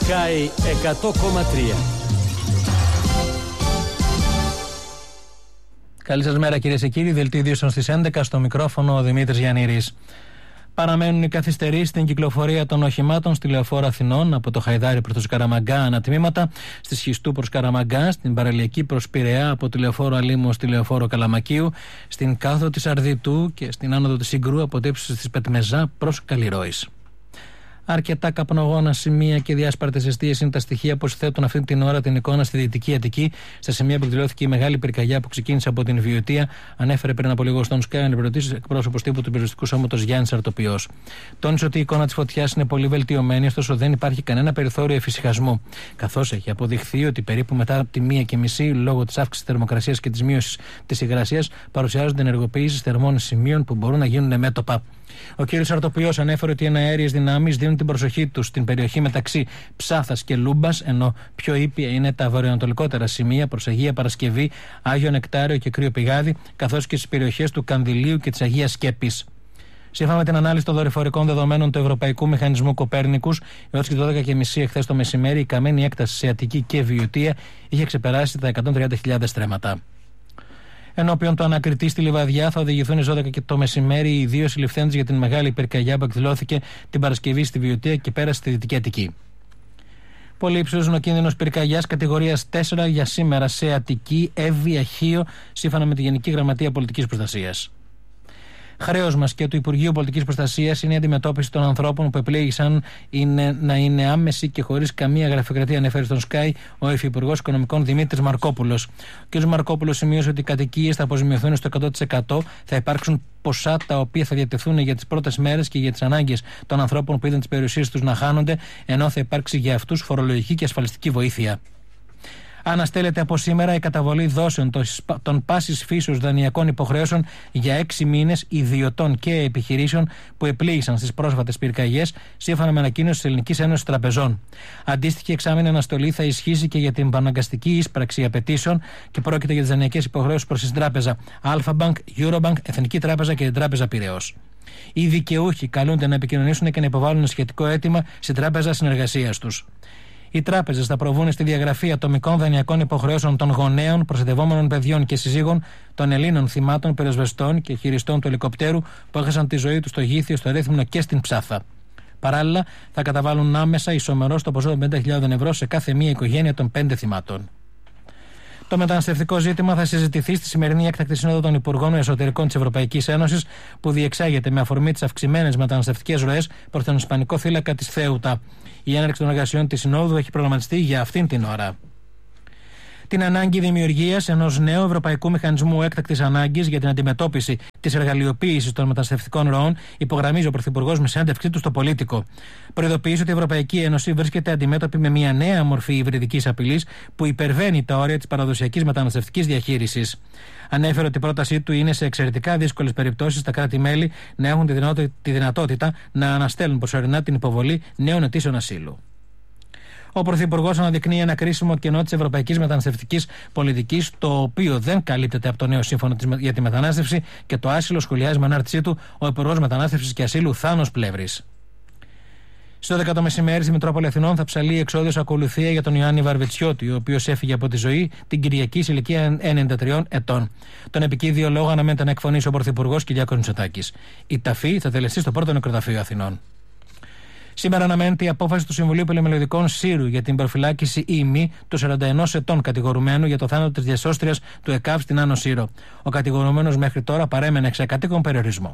Sky 100,3. Καλή σας μέρα κυρίες και κύριοι, δελτίο ειδήσεων στις 11, στο μικρόφωνο ο Δημήτρης Γιαννήρης. Παραμένουν οι καθυστερήσεις στην κυκλοφορία των οχημάτων στη Λεωφόρο Αθηνών από το Χαϊδάρι προς το Σκαραμαγκά ανατμήματα, στη Σχιστού προς Καραμαγκά, στην Παραλιακή προς Πειραιά από τη Λεωφόρο Αλήμου στη Λεωφόρο Καλαμακίου, στην κάθοδο της Αρδιτού και στην άνοδο της Συγκρού από τύψεις της Πετμεζά προς Καλλιρόης. Αρκετά καπνογόνα σημεία και διάσπαρτες εστίες είναι τα στοιχεία που θέτουν αυτή την ώρα την εικόνα στη Δυτική Αττική, στα σημεία που εκδηλώθηκε η μεγάλη πυρκαγιά που ξεκίνησε από την Βιωτία, ανέφερε πριν από λίγο στον Sky ανεπιρωτής εκπρόσωπος τύπου του Περιοριστικού Σώματος Γιάννης Αρτοπιός. Τόνισε ότι η εικόνα της φωτιάς είναι πολύ βελτιωμένη, ωστόσο δεν υπάρχει κανένα περιθώριο εφησυχασμού. Καθώς έχει αποδειχθεί ότι περίπου μετά από τη 1:30 λόγω της αύξησης της θερμοκρασίας και της μείωσης της υγρασίας παρουσιάζονται ενεργοποιήσεις θερμών σημείων που μπορούν να γίνουν μέτωπα. Ο κ. Αρτοπιός ανέφερε ότι οι εναέριες δυνάμεις δίνουν την προσοχή τους στην περιοχή μεταξύ Ψάθας και Λούμπας, ενώ πιο ήπια είναι τα βορειοανατολικότερα σημεία προς Αγία Παρασκευή, Άγιο Νεκτάριο και Κρύο Πηγάδι, καθώς και στις περιοχές του Κανδυλίου και της Αγίας Σκέπης. Σύμφωνα με την ανάλυση των δορυφορικών δεδομένων του Ευρωπαϊκού Μηχανισμού Κοπέρνικους, έως και 12:30 εχθές το μεσημέρι, η καμένη έκταση σε Αττική και Βιωτία είχε ξεπεράσει τα 130.000 στρέμματα. Ενώπιον του ανακριτή στη Λιβαδιά θα οδηγηθούν εις 12 το μεσημέρι οι δύο συλληφθέντες για την μεγάλη πυρκαγιά που εκδηλώθηκε την Παρασκευή στη Βιωτία και πέρασε στη Δυτική Αττική. Πολύ υψηλός είναι ο κίνδυνος πυρκαγιάς κατηγορίας 4 για σήμερα σε Αττική, Εύβοια, Χίο, σύμφωνα με τη Γενική Γραμματεία Πολιτικής Προστασίας. Χρέος μας και του Υπουργείου Πολιτικής Προστασίας είναι η αντιμετώπιση των ανθρώπων που επιλέγησαν να είναι άμεση και χωρίς καμία γραφειοκρατία, ανέφερε στον Sky ο Υφυπουργός Οικονομικών Δημήτρης Μαρκόπουλος. Ο κ. Μαρκόπουλος σημείωσε ότι οι κατοικίες θα αποζημιωθούν στο 100%, θα υπάρξουν ποσά τα οποία θα διατεθούν για τις πρώτες μέρες και για τις ανάγκες των ανθρώπων που είδαν τις περιουσίες τους να χάνονται, ενώ θα υπάρξει για αυτούς φορολογική και ασφαλιστική βοήθεια. Αναστέλλεται από σήμερα η καταβολή δόσεων των πάσης φύσεως δανειακών υποχρεώσεων για 6 μήνες ιδιωτών και επιχειρήσεων που επλήγησαν στις πρόσφατες πυρκαγιές, σύμφωνα με ανακοίνωση της Ελληνικής Ένωσης Τραπεζών. Αντίστοιχη εξάμηνη αναστολή θα ισχύσει και για την παναγκαστική ίσπραξη απαιτήσεων και πρόκειται για τις δανειακές υποχρεώσεις προς την Τράπεζα Αλφα-Bank, Eurobank, Εθνική Τράπεζα και την Τράπεζα Πειραιώς. Οι δικαιούχοι καλούνται να επικοινωνήσουν και να υποβάλουν σχετικό αίτημα στην Τράπεζα Συνεργασίας τους. Οι τράπεζες θα προβούν στη διαγραφή ατομικών δανειακών υποχρεώσεων των γονέων, προστατευόμενων παιδιών και συζύγων, των Ελλήνων θυμάτων, πυροσβεστών και χειριστών του ελικοπτέρου που έχασαν τη ζωή τους στο Γήθιο, στο Ρέθυμνο και στην Ψάθα. Παράλληλα, θα καταβάλουν άμεσα ισομερώς το ποσό των 50.000 ευρώ σε κάθε μία οικογένεια των 5 θυμάτων. Το μεταναστευτικό ζήτημα θα συζητηθεί στη σημερινή έκτακτη σύνοδο των Υπουργών Εσωτερικών της Ευρωπαϊκής Ένωσης, που διεξάγεται με αφορμή τις αυξημένες μεταναστευτικές ροές προς τον Ισπανικό θύλακα της Θέουτα. Η έναρξη των εργασιών της Συνόδου έχει προγραμματιστεί για αυτήν την ώρα. Την ανάγκη δημιουργίας ενός νέου Ευρωπαϊκού Μηχανισμού Έκτακτης Ανάγκης για την αντιμετώπιση της εργαλειοποίησης των μεταναστευτικών ροών υπογραμμίζει ο Πρωθυπουργός με συνέντευξή του στο Πολίτικο. Προειδοποιήσει ότι η Ευρωπαϊκή Ένωση βρίσκεται αντιμέτωπη με μια νέα μορφή υβριδικής απειλής που υπερβαίνει τα όρια της παραδοσιακής μεταναστευτικής διαχείρισης. Ανέφερε ότι η πρότασή του είναι σε εξαιρετικά δύσκολες περιπτώσεις τα κράτη-μέλη να έχουν τη δυνατότητα να αναστέλνουν προσωρινά την υποβολή νέων αιτήσεων ασύλου. Ο Πρωθυπουργός αναδεικνύει ένα κρίσιμο κενό της ευρωπαϊκής μεταναστευτικής πολιτικής, το οποίο δεν καλύπτεται από το νέο σύμφωνο για τη μετανάστευση και το άσυλο, σχολιάζει με ανάρτησή του ο Υπουργός Μετανάστευσης και Ασύλου Θάνος Πλεύρης. Στο 10 το μεσημέρι στη Μητρόπολη Αθηνών θα ψαλεί εξόδιος ακολουθία για τον Ιωάννη Βαρβετσιώτη, ο οποίος έφυγε από τη ζωή την Κυριακή σε ηλικία 93 ετών. Τον επικίδιο λόγο αναμένεται να εκφωνήσει ο Πρωθυπουργός Κυριάκος Μητσοτάκης. Η ταφή θα τελεστεί στο πρώτο νεκροταφείο Αθηνών. Σήμερα αναμένεται η απόφαση του Συμβουλίου Πολυμελωδικών Σύρου για την προφυλάκηση ή μη του 41 ετών κατηγορουμένου για το θάνατο της διασώστριας του ΕΚΑΒ στην Άνω Σύρο. Ο κατηγορουμένος μέχρι τώρα παρέμενε σε κατοίκον περιορισμό.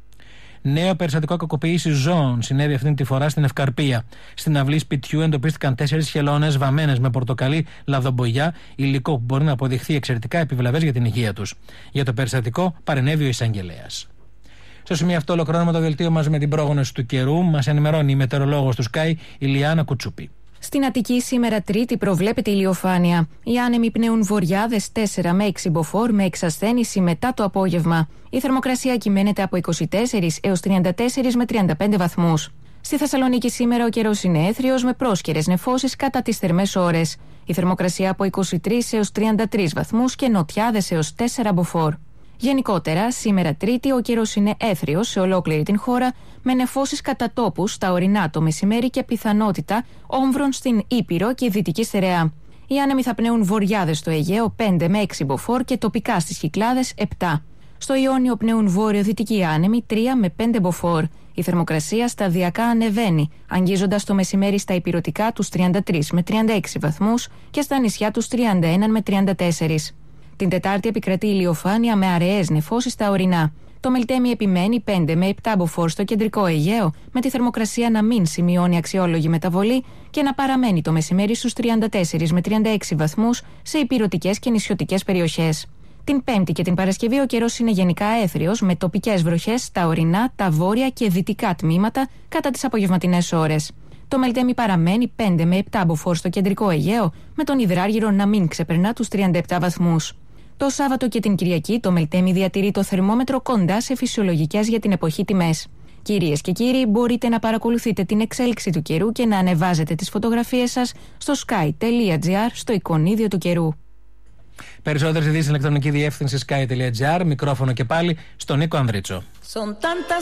Νέο περιστατικό κακοποίησης ζώων συνέβη αυτή τη φορά στην Ευκαρπία. Στην αυλή σπιτιού εντοπίστηκαν 4 χελώνες βαμμένες με πορτοκαλί λαδομπογιά, υλικό που μπορεί να αποδειχθεί εξαιρετικά επιβλαβές για την υγεία τους. Για το περιστατικό παρενέβη ο εισαγγελέας. Στο σημείο αυτό ολοκληρώνουμε το δελτίο μας με την πρόγνωση του καιρού. Μας ενημερώνει η μετεωρολόγος του Sky, η Λιάννα Κουτσούπη. Στην Αττική σήμερα Τρίτη προβλέπεται ηλιοφάνεια. Οι άνεμοι πνέουν βορειάδες 4 με 6 μποφόρ με εξασθένηση μετά το απόγευμα. Η θερμοκρασία κυμαίνεται από 24 έως 34 με 35 βαθμούς. Στη Θεσσαλονίκη σήμερα ο καιρός είναι έθριος με πρόσκαιρες νεφώσεις κατά τις θερμές ώρες. Η θερμοκρασία από 23 έως 33 βαθμούς και νοτιάδες έως 4 μποφόρ. Γενικότερα, σήμερα Τρίτη, ο καιρός είναι έθριος σε ολόκληρη την χώρα, με νεφώσεις κατά τόπους στα ορεινά το μεσημέρι και πιθανότητα όμβρων στην Ήπειρο και Δυτική Στερεά. Οι άνεμοι θα πνέουν βορειάδες στο Αιγαίο 5 με 6 μποφόρ και τοπικά στις Κυκλάδες 7. Στο Ιόνιο πνέουν βόρειο-δυτικοί άνεμοι 3 με 5 μποφόρ. Η θερμοκρασία σταδιακά ανεβαίνει, αγγίζοντας το μεσημέρι στα ηπειρωτικά τους 33 με 36 βαθμούς και στα νησιά τους 31 με 34. Την Τετάρτη επικρατεί ηλιοφάνεια με αραιές νεφώσεις στα ορεινά. Το Μελτέμι επιμένει 5 με 7 μποφόρ στο κεντρικό Αιγαίο, με τη θερμοκρασία να μην σημειώνει αξιόλογη μεταβολή και να παραμένει το μεσημέρι στους 34 με 36 βαθμούς σε ηπειρωτικές και νησιωτικές περιοχές. Την Πέμπτη και την Παρασκευή ο καιρός είναι γενικά έθριος, με τοπικές βροχές στα ορεινά, τα βόρεια και δυτικά τμήματα κατά τις απογευματινές ώρες. Το Μελτέμι παραμένει 5 με 7 μποφόρ στο κεντρικό Αιγαίο, με τον υδράργυρο να μην ξεπερνά τους 37 βαθμούς. Το Σάββατο και την Κυριακή το Μελτέμι διατηρεί το θερμόμετρο κοντά σε φυσιολογικές για την εποχή τιμές. Κυρίες και κύριοι, μπορείτε να παρακολουθείτε την εξέλιξη του καιρού και να ανεβάζετε τις φωτογραφίες σας στο sky.gr στο εικονίδιο του καιρού. Περισσότερες ειδήσεις στην ηλεκτρονική διεύθυνση sky.gr. Μικρόφωνο και πάλι στον Νίκο Ανδρίτσο.